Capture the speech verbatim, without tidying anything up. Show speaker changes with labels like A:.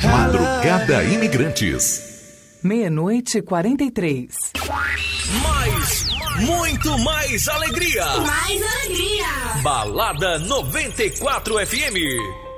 A: Madrugada Imigrantes.
B: Meia-noite e quarenta e três.
C: Mais, muito mais alegria.
D: Mais alegria.
C: Balada noventa e quatro F M.